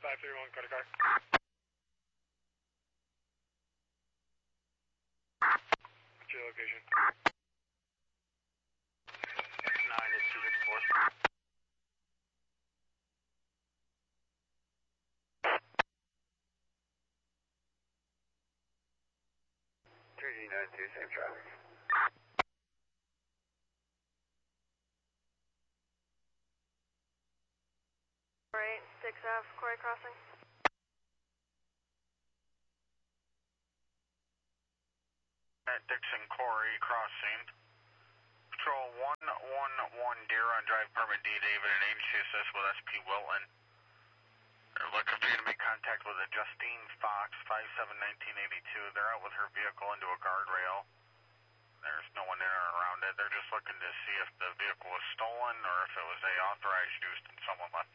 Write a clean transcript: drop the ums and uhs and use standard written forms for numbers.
531, go to car. What's your location? 9 is 264. 3G92, same traffic. Right, 6F, Quarry Crossing. At Dixon Quarry Crossing. Patrol 111 Deer on Drive Permit D, David, and agency assist with SP Wilton. They're looking for you to make contact with a Justine Fox, 571982. They're out with her vehicle into a guardrail. There's no one in or around it. They're just looking to see if the vehicle was stolen or if it was a authorized use and someone left